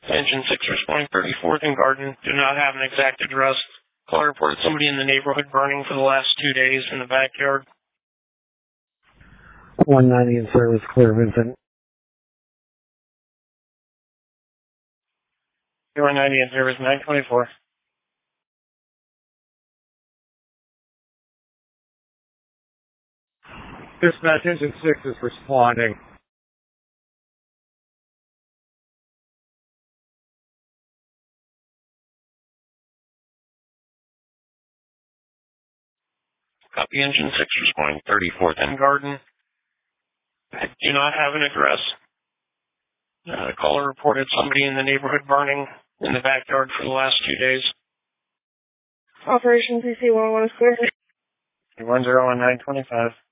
Engine 6 responding 34th and Garden. Do not have an exact address. Caller reported somebody in the neighborhood burning for the last 2 days in the backyard. 190 in service, clear Vincent. 190 in service, 924. Dispatch Engine 6 is responding. Copy Engine 6 responding 34th and Garden. Do not have an address. The caller reported somebody in the neighborhood burning in the backyard for the last 2 days. Operation CC-11 is clear. 101 925.